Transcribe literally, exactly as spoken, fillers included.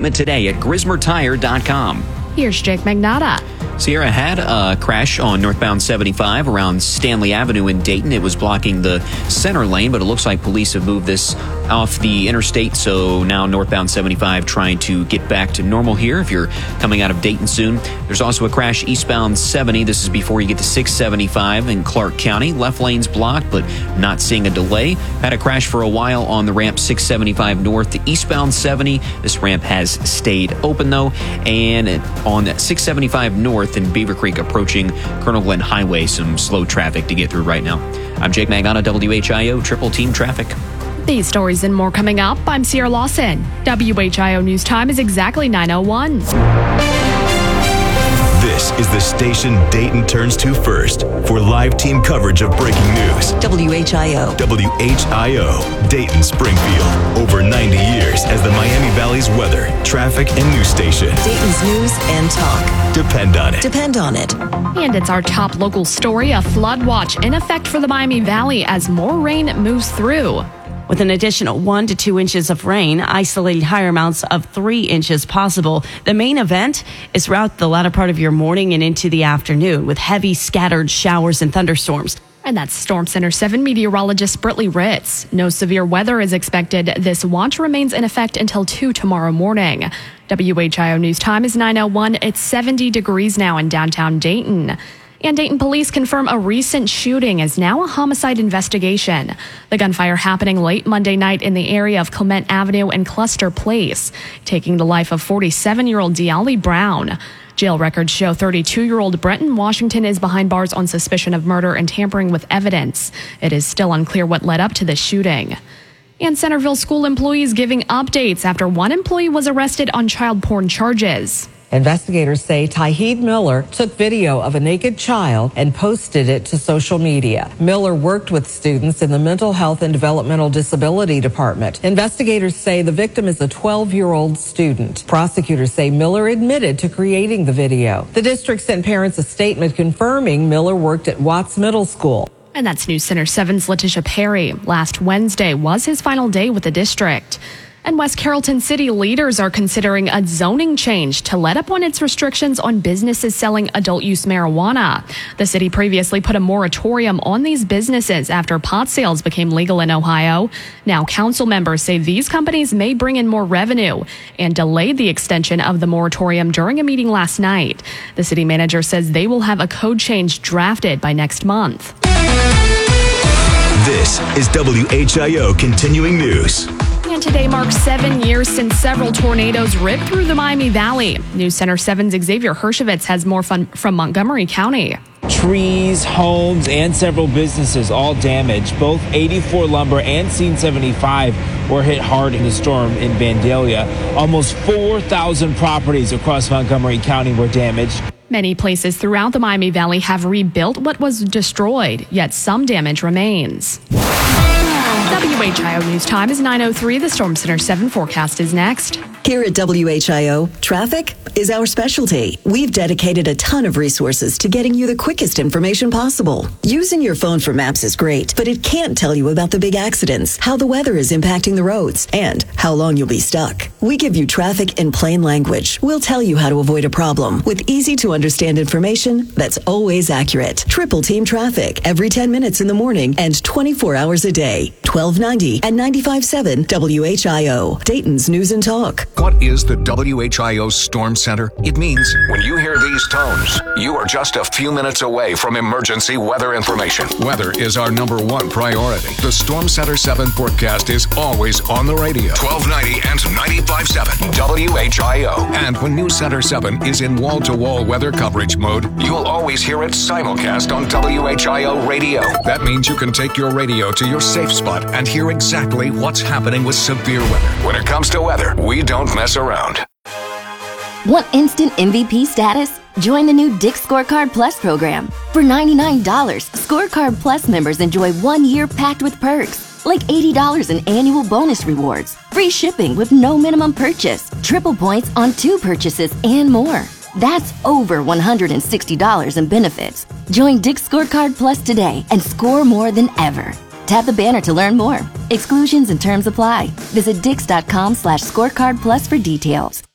appointment today at grismer tire dot com. Here's Jake Magnotta. Sierra had a crash on northbound seventy-five around Stanley Avenue in Dayton. It was blocking the center lane, but it looks like police have moved this off the interstate. So now northbound seventy-five trying to get back to normal here if you're coming out of Dayton soon. There's also a crash eastbound seventy. This is before you get to six seventy-five in Clark County. Left lane's blocked, but not seeing a delay. Had a crash for a while on the ramp six seventy-five north to eastbound seventy. This ramp has stayed open though. And on six seventy-five north in Beaver Creek approaching Colonel Glenn Highway, some slow traffic to get through right now. I'm Jake Magnotta, W H I O Triple Team Traffic. These stories and more coming up. I'm Sierra Lawson. W H I O News Time is exactly nine oh one. This is the station Dayton turns to first for live team coverage of breaking news. W H I O. W H I O, Dayton Springfield. Over ninety years as the Miami Valley's weather, traffic, and news station. Dayton's news and talk. Depend on it. Depend on it. And it's our top local story, a flood watch in effect for the Miami Valley as more rain moves through. With an additional one to two inches of rain, isolated higher amounts of three inches possible. The main event is throughout the latter part of your morning and into the afternoon with heavy scattered showers and thunderstorms. And that's Storm Center seven meteorologist Britley Ritz. No severe weather is expected. This watch remains in effect until two tomorrow morning. W H I O News Time is nine oh one. It's seventy degrees now in downtown Dayton. And Dayton police confirm a recent shooting is now a homicide investigation. The gunfire happening late Monday night in the area of Clement Avenue and Cluster Place, taking the life of forty-seven-year-old Deali Brown. Jail records show thirty-two-year-old Brenton Washington is behind bars on suspicion of murder and tampering with evidence. It is still unclear what led up to the shooting. And Centerville school employees giving updates after one employee was arrested on child porn charges. Investigators say Tauheed Miller took video of a naked child and posted it to social media. Miller worked with students in the Mental Health and Developmental Disability Department. Investigators say the victim is a twelve-year-old student. Prosecutors say Miller admitted to creating the video. The district sent parents a statement confirming Miller worked at Watts Middle School. And that's News Center seven's Letitia Perry. Last Wednesday was his final day with the district. And West Carrollton City leaders are considering a zoning change to let up on its restrictions on businesses selling adult use marijuana. The city previously put a moratorium on these businesses after pot sales became legal in Ohio. Now council members say these companies may bring in more revenue and delayed the extension of the moratorium during a meeting last night. The city manager says they will have a code change drafted by next month. This is W H I O Continuing News. And today marks seven years since several tornadoes ripped through the Miami Valley. News Center seven's Xavier Hershevitz has more fun from Montgomery County. Trees, homes, and several businesses all damaged. Both eighty-four Lumber and Scene seventy-five were hit hard in the storm in Vandalia. Almost four thousand properties across Montgomery County were damaged. Many places throughout the Miami Valley have rebuilt what was destroyed, yet some damage remains. W H I O News Time is nine oh three. The Storm Center seven forecast is next. Here at W H I O, traffic is our specialty. We've dedicated a ton of resources to getting you the quickest information possible. Using your phone for maps is great, but it can't tell you about the big accidents, how the weather is impacting the roads, and how long you'll be stuck. We give you traffic in plain language. We'll tell you how to avoid a problem with easy-to-understand information that's always accurate. Triple Team Traffic every ten minutes in the morning and twenty-four hours a day. twelve ninety and ninety-five point seven W H I O, Dayton's News and Talk. What is the W H I O Storm Center? It means when you hear these tones, you are just a few minutes away from emergency weather information. Weather is our number one priority. The Storm Center seven forecast is always on the radio. twelve ninety and ninety-five point seven W H I O. And when News Center seven is in wall-to-wall weather coverage mode, you'll always hear it simulcast on W H I O radio. That means you can take your radio to your safe spot and hear exactly what's happening with severe weather. When it comes to weather, we don't mess around. Want instant M V P status? Join the new Dick's Scorecard Plus program. For ninety-nine dollars, Scorecard Plus members enjoy one year packed with perks, like eighty dollars in annual bonus rewards, free shipping with no minimum purchase, triple points on two purchases, and more. That's over one hundred sixty dollars in benefits. Join Dick's Scorecard Plus today and score more than ever. Tap the banner to learn more. Exclusions and terms apply. Visit dix.com slash scorecard plus for details.